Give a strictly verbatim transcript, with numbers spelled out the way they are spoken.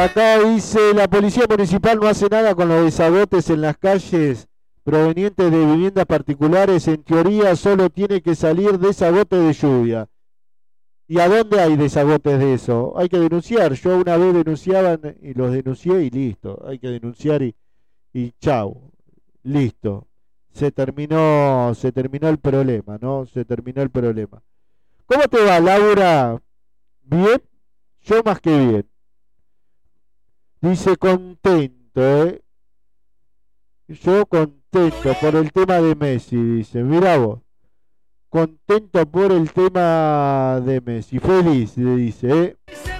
Acá dice, la policía municipal no hace nada con los desagotes en las calles provenientes de viviendas particulares. En teoría solo tiene que salir desagote de lluvia. ¿Y a dónde hay desagotes de eso? Hay que denunciar. Yo una vez denunciaban y los denuncié y listo. Hay que denunciar y, y chau. Listo. Se terminó, se terminó el problema, ¿no? Se terminó el problema. ¿Cómo te va, Laura? ¿Bien? Yo más que bien. Dice contento, ¿eh? Yo contento por el tema de Messi, dice. Mirá vos. Contento por el tema de Messi. Feliz, le dice, ¿eh?